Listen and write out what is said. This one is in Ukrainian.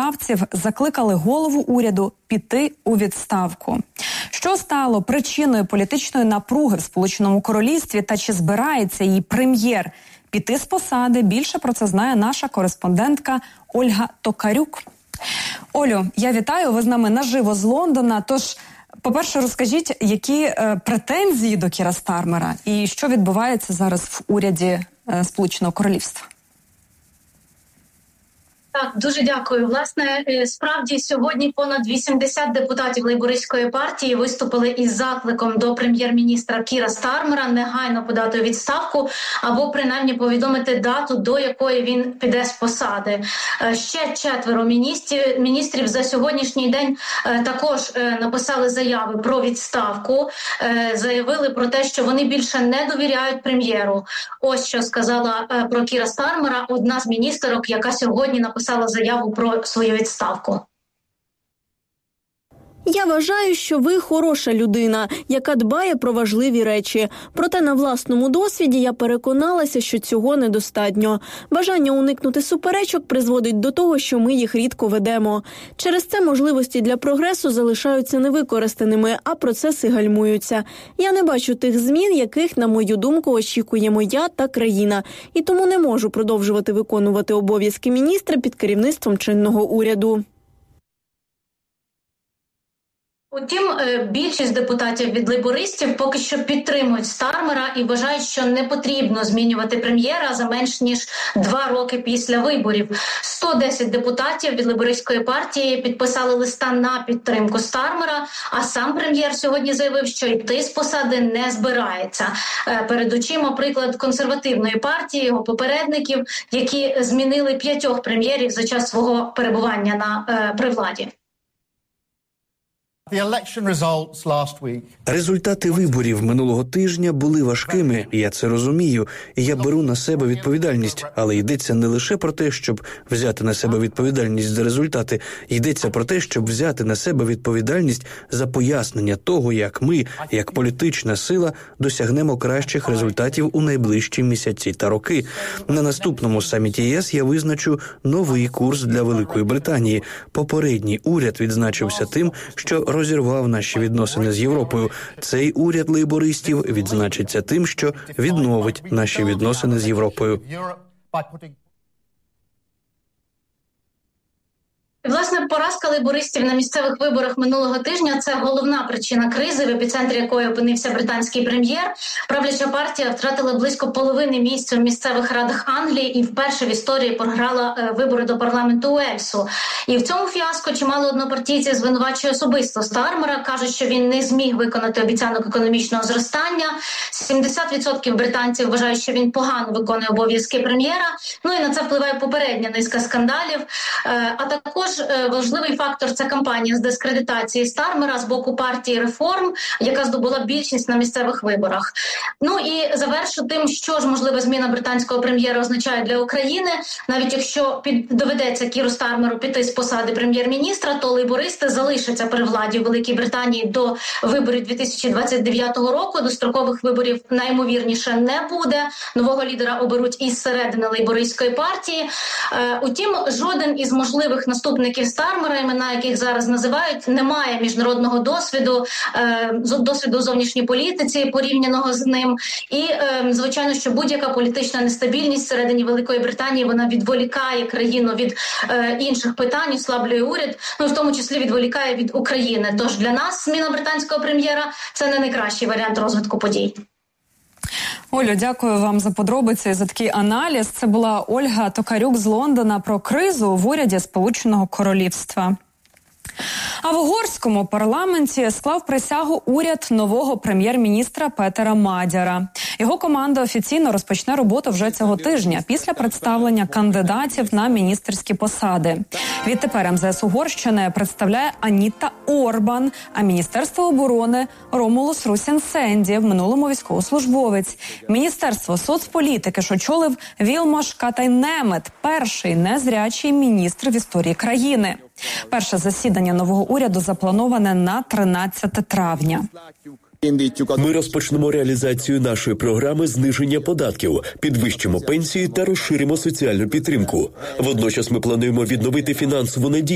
роботодавців закликали голову уряду піти у відставку. Що стало причиною політичної напруги в Сполученому Королівстві та чи збирається її прем'єр піти з посади? Більше про це знає наша кореспондентка Ольга Токарюк. Олю, я вітаю, ви з нами наживо з Лондона. Тож, по-перше, розкажіть, які претензії до Кіра Стармера і що відбувається зараз в уряді Сполученого Королівства? Так, дуже дякую. Власне, справді сьогодні понад 80 депутатів лейбористської партії виступили із закликом до прем'єр-міністра Кіра Стармера негайно подати у відставку або принаймні повідомити дату, до якої він піде з посади. Ще 4 міністрів за сьогоднішній день також написали заяви про відставку, заявили про те, що вони більше не довіряють прем'єру. Ось що сказала про Кіра Стармера одна з міністерок, яка сьогодні написала заяву про свою відставку. Я вважаю, що ви хороша людина, яка дбає про важливі речі. Проте на власному досвіді я переконалася, що цього недостатньо. Бажання уникнути суперечок призводить до того, що ми їх рідко ведемо. Через це можливості для прогресу залишаються невикористаними, а процеси гальмуються. Я не бачу тих змін, яких, на мою думку, очікуємо я та країна. І тому не можу продовжувати виконувати обов'язки міністра під керівництвом чинного уряду. Утім, більшість депутатів від лейбористів поки що підтримують Стармера і вважають, що не потрібно змінювати прем'єра за менш ніж 2 роки після виборів. 110 депутатів від лейбористської партії підписали листа на підтримку Стармера, а сам прем'єр сьогодні заявив, що йти з посади не збирається. Перед очима приклад консервативної партії, його попередників, які змінили 5 прем'єрів за час свого перебування при владі. Результати виборів минулого тижня були важкими, я це розумію, і я беру на себе відповідальність. Але йдеться не лише про те, щоб взяти на себе відповідальність за результати, йдеться про те, щоб взяти на себе відповідальність за пояснення того, як ми, як політична сила, досягнемо кращих результатів у найближчі місяці та роки. На наступному саміті ЄС я визначу новий курс для Великої Британії. Попередній уряд відзначився тим, що розірвав наші відносини з Європою. Цей уряд лейбористів відзначиться тим, що відновить наші відносини з Європою. Власне, поразка лейбористів на місцевих виборах минулого тижня – це головна причина кризи, в епіцентрі якої опинився британський прем'єр. Правляча партія втратила близько половини місць у місцевих радах Англії і вперше в історії програла вибори до парламенту Уельсу. І в цьому фіаско чимало однопартійців звинувачує особисто Стармера, кажуть, що він не зміг виконати обіцянок економічного зростання. 70% британців вважають, що він погано виконує обов'язки прем'єра. Ну і на це впливає попередня низка скандалів. А також важливий фактор – це кампанія з дискредитації Стармера з боку партії «Реформ», яка здобула більшість на місцевих виборах. Ну і завершу тим, що ж можлива зміна британського прем'єра означає для України. Навіть якщо доведеться Кіру Стармеру піти з посади прем'єр-міністра, то лейбористи залишаться при владі у Великій Британії до виборів 2029 року. Дострокових виборів найімовірніше не буде. Нового лідера оберуть із середини лейбористської партії. Утім, жоден із можливих наступників Стармера, імена яких зараз називають, не має міжнародного досвіду у зовнішній політиці порівняного з ним. І, звичайно, що будь-яка політична нестабільність всередині Великої Британії, вона відволікає країну від інших питань, ослаблює уряд, ну в тому числі відволікає від України. Тож для нас зміна британського прем'єра – це не найкращий варіант розвитку подій. Олю, дякую вам за подробиці, за такий аналіз. Це була Ольга Токарюк з Лондона про кризу в уряді Сполученого Королівства. А в угорському парламенті склав присягу уряд нового прем'єр-міністра Петера Мадяра. Його команда офіційно розпочне роботу вже цього тижня після представлення кандидатів на міністерські посади. Відтепер МЗС Угорщини представляє Аніта Орбан, а Міністерство оборони – Ромулус Русін-Сенді, в минулому військовослужбовець. Міністерство соцполітики ж очолив Вілмош Катайнемет, перший незрячий міністр в історії країни. Перше засідання нового уряду заплановане на 13 травня. Ми розпочнемо реалізацію нашої програми зниження податків, підвищимо пенсії та розширимо соціальну підтримку. Водночас ми плануємо відновити фінансову надію